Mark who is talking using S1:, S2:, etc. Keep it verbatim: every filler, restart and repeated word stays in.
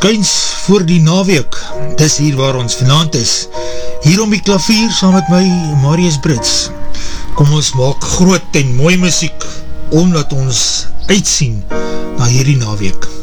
S1: skuins voor die naweek, dis hier waar ons vanaand is, hier om die klavier saam met my, Marius Brits. Kom ons maak groot en mooi muziek, omdat ons uitsien na hierdie naweek.